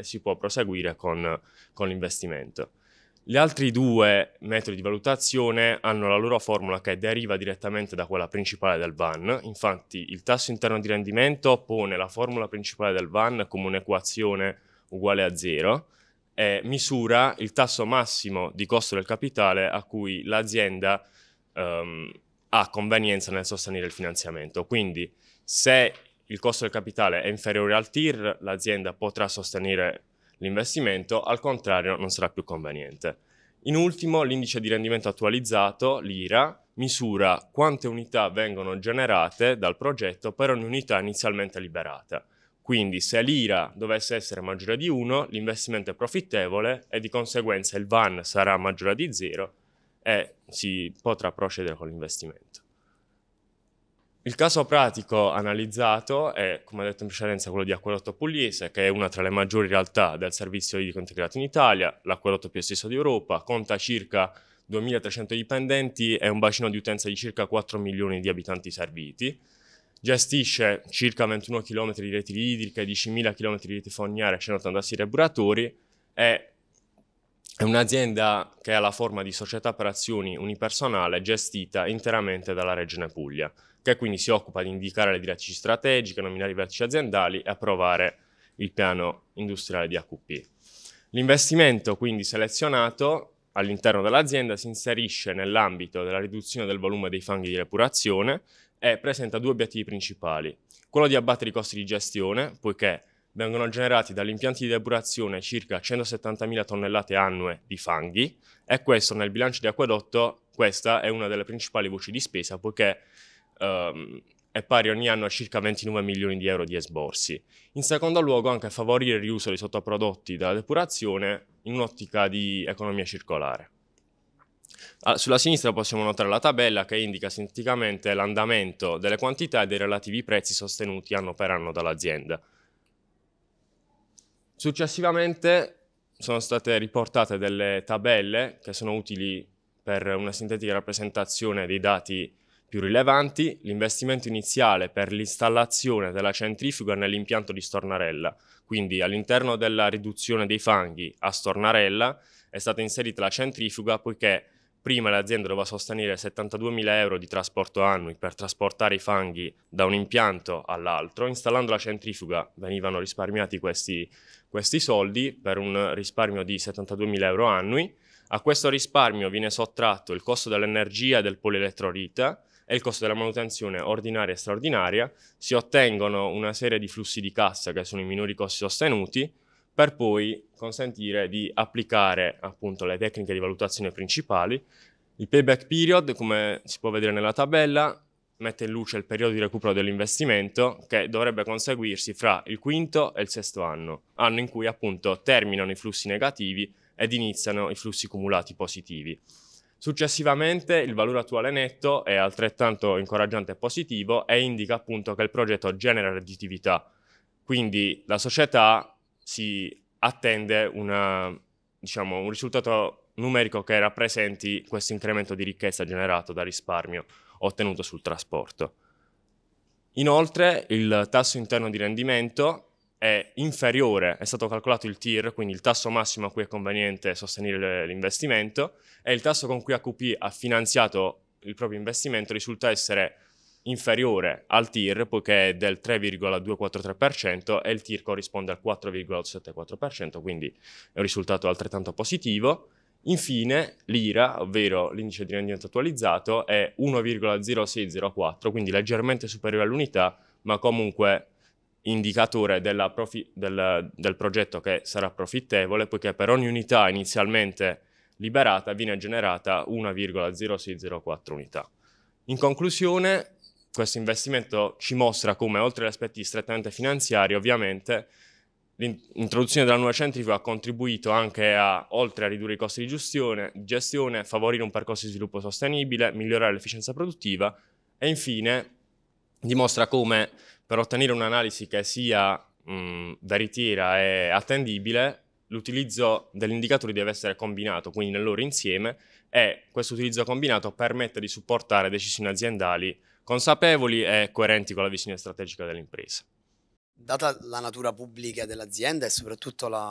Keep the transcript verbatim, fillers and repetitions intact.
e si può proseguire con, con l'investimento. Gli altri due metodi di valutazione hanno la loro formula che deriva direttamente da quella principale del V A N. Infatti il tasso interno di rendimento pone la formula principale del V A N come un'equazione uguale a zero e misura il tasso massimo di costo del capitale a cui l'azienda um, ha convenienza nel sostenere il finanziamento. Quindi se il costo del capitale è inferiore al T I R, l'azienda potrà sostenere l'investimento, al contrario non sarà più conveniente. In ultimo, l'indice di rendimento attualizzato, l'I R A, misura quante unità vengono generate dal progetto per ogni unità inizialmente liberata. Quindi se l'I R A dovesse essere maggiore di uno, l'investimento è profittevole e di conseguenza il V A N sarà maggiore di zero e si potrà procedere con l'investimento. Il caso pratico analizzato è, come detto in precedenza, quello di Acquedotto Pugliese, che è una tra le maggiori realtà del servizio idrico integrato in Italia, l'acquedotto più esteso d'Europa, conta circa duemilatrecento dipendenti e un bacino di utenza di circa quattro milioni di abitanti serviti, gestisce circa ventuno chilometri di reti idriche, diecimila chilometri di reti fognarie e centottantasei depuratori e è un'azienda che ha la forma di società per azioni unipersonale gestita interamente dalla Regione Puglia, che quindi si occupa di indicare le direttrici strategiche, nominare i vertici aziendali e approvare il piano industriale di A Q P. L'investimento quindi selezionato all'interno dell'azienda si inserisce nell'ambito della riduzione del volume dei fanghi di depurazione e presenta due obiettivi principali. Quello di abbattere i costi di gestione, poiché vengono generati dagli impianti di depurazione circa centosettantamila tonnellate annue di fanghi e questo nel bilancio di Acquedotto, questa è una delle principali voci di spesa poiché Um, è pari ogni anno a circa ventinove milioni di euro di esborsi. In secondo luogo anche favorire il riuso dei sottoprodotti della depurazione in un'ottica di economia circolare. Ah, sulla sinistra possiamo notare la tabella che indica sinteticamente l'andamento delle quantità e dei relativi prezzi sostenuti anno per anno dall'azienda. Successivamente sono state riportate delle tabelle che sono utili per una sintetica rappresentazione dei dati più rilevanti. L'investimento iniziale per l'installazione della centrifuga nell'impianto di Stornarella, quindi all'interno della riduzione dei fanghi a Stornarella è stata inserita la centrifuga poiché prima l'azienda doveva sostenere settantaduemila euro di trasporto annui per trasportare i fanghi da un impianto all'altro. Installando la centrifuga venivano risparmiati questi, questi soldi per un risparmio di settantaduemila euro annui. A questo risparmio viene sottratto il costo dell'energia e del polielettrolita e il costo della manutenzione ordinaria e straordinaria, si ottengono una serie di flussi di cassa che sono i minori costi sostenuti, per poi consentire di applicare appunto le tecniche di valutazione principali. Il payback period, come si può vedere nella tabella, mette in luce il periodo di recupero dell'investimento che dovrebbe conseguirsi fra il quinto e il sesto anno, anno in cui appunto terminano i flussi negativi ed iniziano i flussi cumulati positivi. Successivamente il valore attuale netto è altrettanto incoraggiante e positivo e indica appunto che il progetto genera redditività, quindi la società si attende una, diciamo, un risultato numerico che rappresenti questo incremento di ricchezza generato dal risparmio ottenuto sul trasporto. Inoltre il tasso interno di rendimento è inferiore, è stato calcolato il T I R, quindi il tasso massimo a cui è conveniente sostenere l'investimento, e il tasso con cui A Q P ha finanziato il proprio investimento risulta essere inferiore al T I R, poiché è del tre virgola duecentoquarantatré per cento e il T I R corrisponde al quattro virgola ottocentosettantaquattro per cento, quindi è un risultato altrettanto positivo. Infine l'I R A, ovvero l'indice di rendimento attualizzato, è uno virgola zero sei zero quattro, quindi leggermente superiore all'unità, ma comunque indicatore della profi- del, del progetto che sarà profittevole, poiché per ogni unità inizialmente liberata viene generata uno virgola zero sei zero quattro unità. In conclusione, questo investimento ci mostra come, oltre agli aspetti strettamente finanziari, ovviamente, l'introduzione della nuova centrifuga ha contribuito anche a, oltre a ridurre i costi di gestione, gestione, favorire un percorso di sviluppo sostenibile, migliorare l'efficienza produttiva e infine dimostra come per ottenere un'analisi che sia mh, veritiera e attendibile, l'utilizzo degli indicatori deve essere combinato, quindi nel loro insieme, e questo utilizzo combinato permette di supportare decisioni aziendali consapevoli e coerenti con la visione strategica dell'impresa. Data la natura pubblica dell'azienda e soprattutto la